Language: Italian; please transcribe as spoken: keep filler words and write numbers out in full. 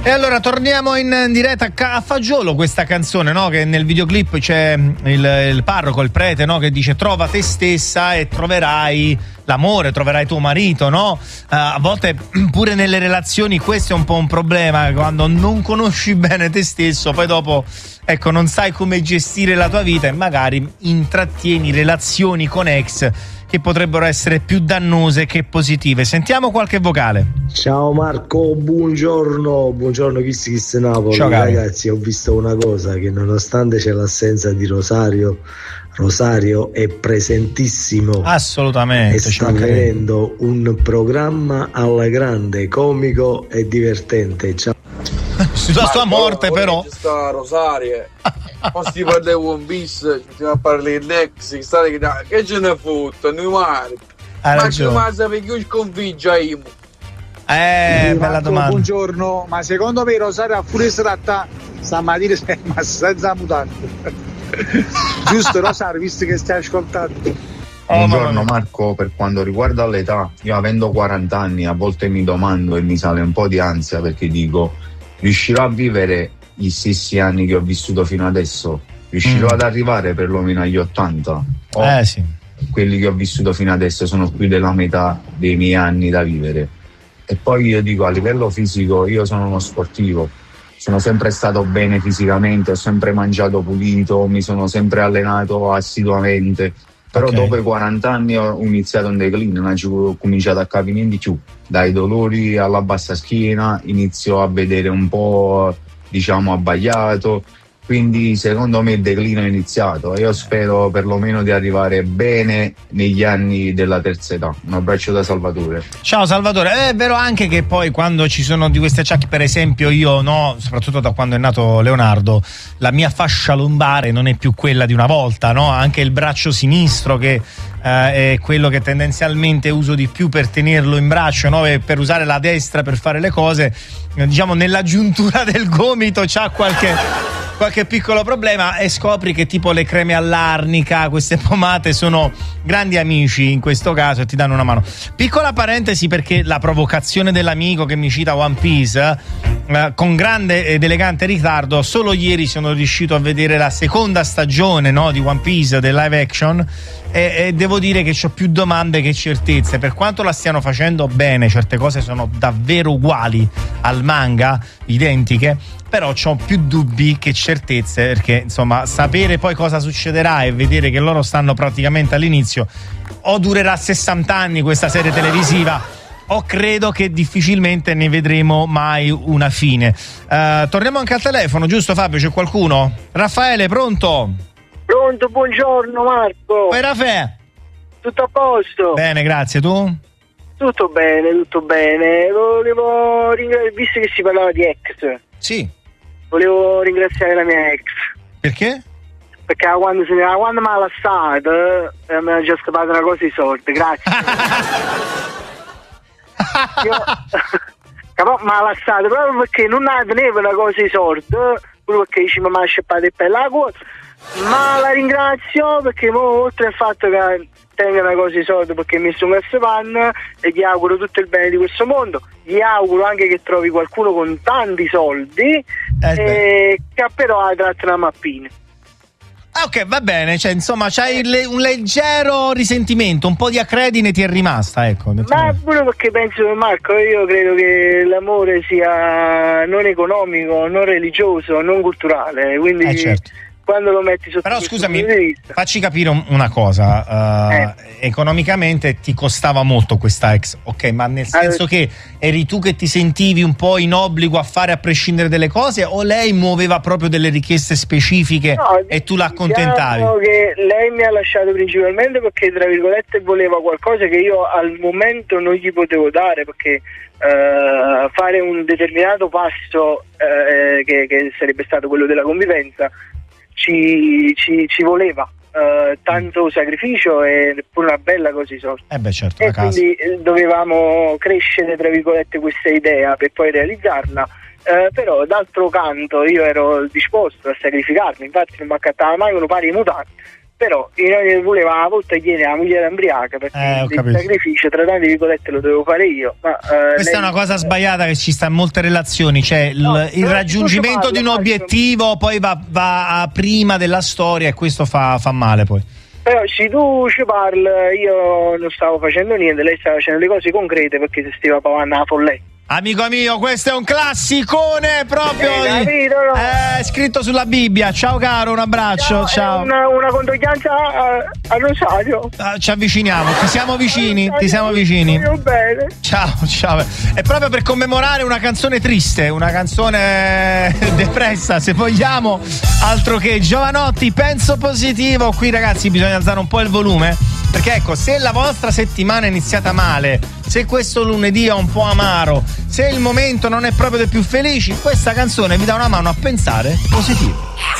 E allora torniamo in diretta a fagiolo questa canzone, no? Che nel videoclip c'è il, il parroco, il prete, no? Che dice trova te stessa e troverai l'amore, troverai tuo marito, no? Uh, a volte pure nelle relazioni questo è un po' un problema, quando non conosci bene te stesso, poi dopo ecco non sai come gestire la tua vita e magari intrattieni relazioni con ex che potrebbero essere più dannose che positive. Sentiamo qualche vocale. Ciao Marco, buongiorno, buongiorno Kiss Kiss Napoli. Ciao, ragazzi, ho visto una cosa, che nonostante c'è l'assenza di Rosario, Rosario è presentissimo. Assolutamente. E sta avendo un programma alla grande, comico e divertente. Ciao. Sulla sua morte però. Sta Rosario. Ma si parla di One Piece, stiamo a parlare di Nex, che ce ne fotte, noi male. Ma che cosa perché io sconfiggo io? Eh, sì, bella Marco, domanda. Buongiorno, ma secondo me Rosario a pure tratta stamattina ma senza mutante. Giusto Rosario, visto che stai ascoltando. Oh, buongiorno Marco, per quanto riguarda l'età, io avendo quaranta anni a volte mi domando e mi sale un po' di ansia perché dico, riuscirò a vivere gli stessi anni che ho vissuto fino adesso? Riuscirò mm. ad arrivare perlomeno agli ottanta? O eh sì. quelli che ho vissuto fino adesso sono più della metà dei miei anni da vivere. E poi io dico, a livello fisico io sono uno sportivo, sono sempre stato bene fisicamente, ho sempre mangiato pulito, mi sono sempre allenato assiduamente, però okay. dopo i quaranta anni ho iniziato un declino, ho cominciato a capire niente di più, dai dolori alla bassa schiena, inizio a vedere un po' diciamo abbagliato, quindi secondo me il declino è iniziato e io spero perlomeno di arrivare bene negli anni della terza età. Un abbraccio da Salvatore. Ciao Salvatore, è vero anche che poi quando ci sono di queste acciacchi, per esempio io no, soprattutto da quando è nato Leonardo, la mia fascia lombare non è più quella di una volta, no? Anche il braccio sinistro che eh, è quello che tendenzialmente uso di più per tenerlo in braccio, no? E per usare la destra per fare le cose, diciamo nella giuntura del gomito c'ha qualche qualche piccolo problema e scopri che tipo le creme all'arnica, queste pomate sono grandi amici in questo caso e ti danno una mano. Piccola parentesi, perché la provocazione dell'amico che mi cita One Piece eh, con grande ed elegante ritardo, solo ieri sono riuscito a vedere la seconda stagione, no, di One Piece del live action e, e devo dire che ho più domande che certezze. Per quanto la stiano facendo bene, certe cose sono davvero uguali al manga, identiche, però c'ho più dubbi che certezze, perché insomma sapere poi cosa succederà e vedere che loro stanno praticamente all'inizio, o durerà sessanta anni questa serie televisiva o credo che difficilmente ne vedremo mai una fine. Uh, torniamo anche al telefono, giusto Fabio? C'è qualcuno? Raffaele, pronto? Pronto, buongiorno Marco. Poi Raffaele? Tutto a posto? Bene, grazie, tu? Tutto bene, tutto bene. Volevo ringraziare, visto che si parlava di ex. Sì. Volevo ringraziare la mia ex. Perché? Perché quando, se, quando mi ha lasciato eh, mi ha già scappato una cosa di sorte, grazie. Io, mi ha lasciato proprio perché non tenevo una cosa di sorte, proprio perché dice mi ha scappato il pelle la quota. Ma la ringrazio perché mo, oltre al fatto che tenga una cosa di soldi perché mi sono messo panna e gli auguro tutto il bene di questo mondo, gli auguro anche che trovi qualcuno con tanti soldi eh, e che però ha tratto una mappina. Ah, ok, va bene, cioè insomma c'hai le, un leggero risentimento, un po' di acredine ti è rimasta, ecco. Ma pure perché penso, Marco, io credo che l'amore sia non economico, non religioso, non culturale, quindi eh, certo. Quando lo metti sotto però scusami, facci capire un, una cosa, uh, eh. economicamente ti costava molto questa ex, ok, ma nel senso allora, che eri tu che ti sentivi un po' in obbligo a fare a prescindere dalle cose, o lei muoveva proprio delle richieste specifiche no, e tu l'accontentavi? Diciamo che lei mi ha lasciato principalmente perché tra virgolette voleva qualcosa che io al momento non gli potevo dare, perché uh, fare un determinato passo uh, che, che sarebbe stato quello della convivenza Ci, ci, ci voleva uh, tanto sacrificio e pure una bella cosa di sorte. Eh beh, certo, e quindi casa. Dovevamo crescere tra virgolette questa idea per poi realizzarla, uh, però d'altro canto io ero disposto a sacrificarmi, infatti non mi accattava mai uno pari di mutanti però io voleva la volta ieri la moglie embriaca perché eh, il sacrificio tra tante virgolette lo devo fare io, ma, uh, questa lei... è una cosa sbagliata che ci sta in molte relazioni, cioè no, il, il raggiungimento di un obiettivo poi va, va a prima della storia e questo fa, fa male poi. Però se tu ci parli, io non stavo facendo niente, lei stava facendo le cose concrete perché si stava pavando la follia. Amico mio, questo è un classicone proprio eh, capito, no? eh, scritto sulla Bibbia. Ciao caro, un abbraccio, ciao, ciao. Una, una condoglianza a, a Rosario. Ah, ci avviciniamo, ti siamo vicini, ti siamo vicini. Bene. Ciao, ciao. È proprio per commemorare una canzone triste, una canzone depressa, se vogliamo, altro che Giovanotti, penso positivo. Qui ragazzi bisogna alzare un po' il volume, perché ecco, se la vostra settimana è iniziata male, se questo lunedì è un po' amaro, se il momento non è proprio dei più felici, questa canzone vi dà una mano a pensare positivo.